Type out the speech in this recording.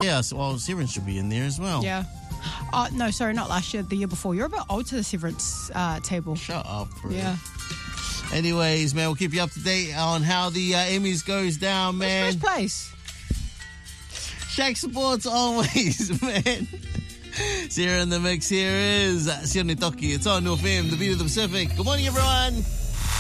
Yeah, so, well, Severance should be in there as well. Yeah. No, sorry, not last year, the year before. You're a bit old to the Severance table. Shut up, bro. Yeah. Anyways, man, we'll keep you up to date on how the Emmys goes down, man. First place. Shaq supports always, man. Sierra in the mix. Here is Sierra Nitoki. It's on North FM, the beat of the Pacific. Good morning, everyone.